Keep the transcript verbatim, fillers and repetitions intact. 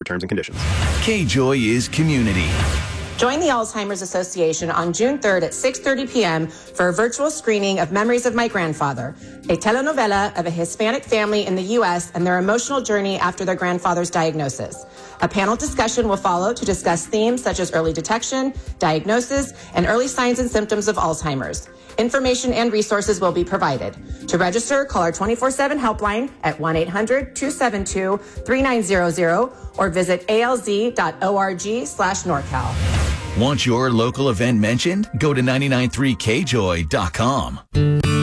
terms and conditions. K-Joy is community. Join the Alzheimer's Association on June third at six thirty p.m. for a virtual screening of Memories of My Grandfather, a telenovela of a Hispanic family in the U S and their emotional journey after their grandfather's diagnosis. A panel discussion will follow to discuss themes such as early detection, diagnosis, and early signs and symptoms of Alzheimer's. Information and resources will be provided. To register, call our twenty-four seven helpline at one eight hundred two seven two three nine zero zero or visit alz dot org slash NorCal. Want your local event mentioned? Go to nine nine three K joy dot com.